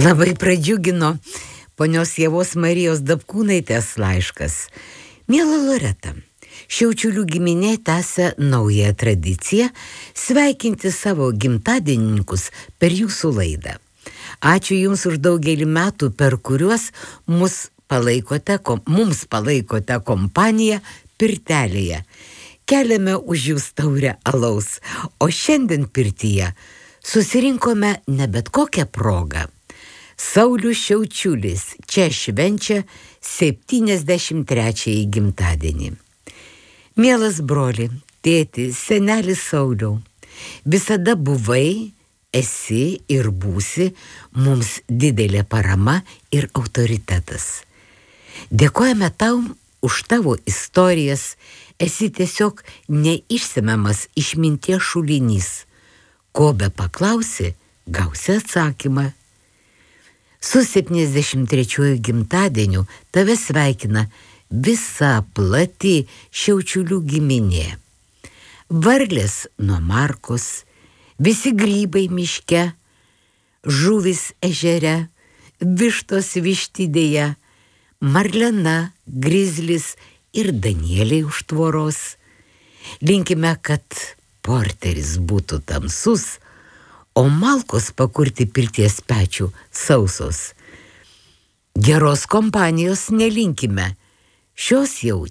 Labai pradžiugino ponios Ievos Marijos Dapkūnaitės laiškas. Miela Loreta, Šiaučiulių giminė tęsia naują tradiciją sveikinti savo gimtadienininkus per jūsų laidą. Ačiū Jums už daugelį metų, per kuriuos mums palaikote kompaniją pirtelėje. Keliame už Jūs taurę alaus, o šiandien pirtyje susirinkome ne bet kokią progą. Saulius Šiaučiulis čia švenčia 73-ąjį gimtadienį. Mielas broli, tėti, senelis Sauliau, visada buvai, esi ir būsi mums didelė parama ir autoritetas. Dėkojame tau už tavo istorijas, esi tiesiog neišsemiamas išminties šulinys. Ko be paklausi, gausi atsakymą. Su 73-ųjų gimtadieniu tave sveikina visa plati Šiaučiulių giminė. Varlės nuo Markos, visi grybai miške, žuvis ežere, vištos vištidėje, Marlena, Grizlis ir Danieliai už tvoros. Linkime, kad porteris būtų tamsus, o malkos pakurti pirties pečių sausos. Geros kompanijos nelinkime, šios jau